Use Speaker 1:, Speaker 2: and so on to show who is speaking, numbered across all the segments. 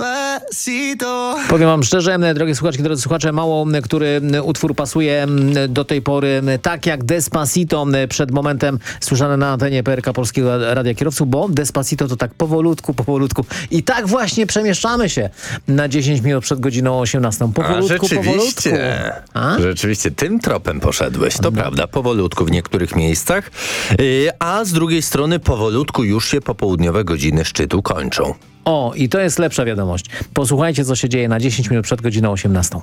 Speaker 1: Despacito.
Speaker 2: Powiem wam szczerze, drogie słuchaczki, drodzy słuchacze, mało który utwór pasuje do tej pory tak jak Despacito przed momentem słyszane na antenie PRK Polskiego Radia Kierowców, bo Despacito to tak powolutku i tak właśnie przemieszczamy się na 10 minut przed godziną 18. Powolutku.
Speaker 3: Rzeczywiście, tym tropem poszedłeś, to prawda, powolutku w niektórych miejscach, a z drugiej strony powolutku już się popołudniowe godziny szczytu kończą.
Speaker 2: O, i to jest lepsza wiadomość. Posłuchajcie, co się dzieje na 10 minut przed godziną 18.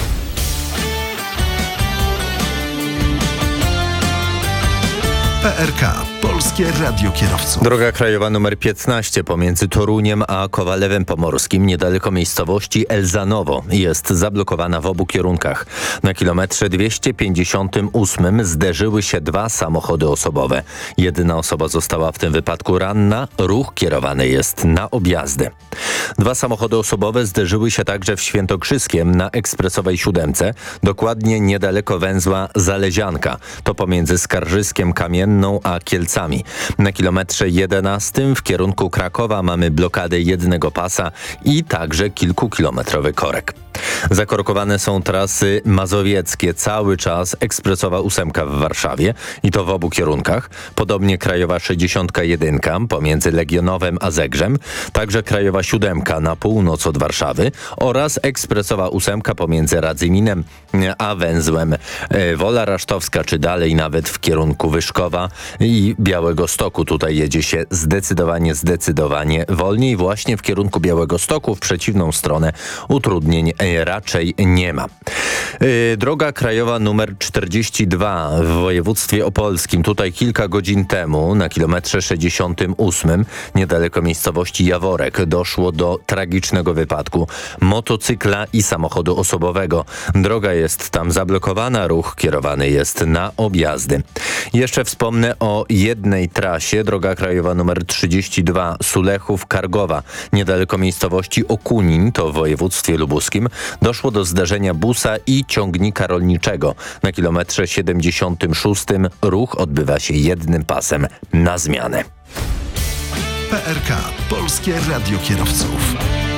Speaker 1: PRK, Polskie Radio Kierowców.
Speaker 3: Droga krajowa numer 15 pomiędzy Toruniem a Kowalewem Pomorskim, niedaleko miejscowości Elzanowo, jest zablokowana w obu kierunkach. Na kilometrze 258 zderzyły się dwa samochody osobowe. Jedna osoba została w tym wypadku ranna, ruch kierowany jest na objazdy. Dwa samochody osobowe zderzyły się także w Świętokrzyskiem na ekspresowej 7, dokładnie niedaleko węzła Zalezianka. To pomiędzy Skarżyskiem Kamienną a Kielcami. Na kilometrze 11 w kierunku Krakowa mamy blokadę jednego pasa i także kilkukilometrowy korek. Zakorkowane są trasy mazowieckie, cały czas ekspresowa 8 w Warszawie i to w obu kierunkach. Podobnie krajowa 61 pomiędzy Legionowem a Zegrzem, także krajowa 7 na północ od Warszawy oraz ekspresowa 8 pomiędzy Radzyminem a węzłem Wola Rasztowska, czy dalej nawet w kierunku Wyszkowa i Białegostoku. Tutaj jedzie się zdecydowanie wolniej. Właśnie w kierunku Białegostoku, w przeciwną stronę utrudnień raczej nie ma. Droga krajowa numer 42 w województwie opolskim. Tutaj kilka godzin temu na kilometrze 68 niedaleko miejscowości Jaworek doszło do tragicznego wypadku motocykla i samochodu osobowego. Droga jest tam zablokowana, ruch kierowany jest na objazdy. Jeszcze wspomnę o jednej trasie. Droga krajowa numer 32 Sulechów-Kargowa niedaleko miejscowości Okunin, to w województwie lubuskim, doszło do zdarzenia busa i ciągnika rolniczego. Na kilometrze 76 ruch odbywa się jednym pasem na zmianę.
Speaker 1: PRK, Polskie Radio Kierowców.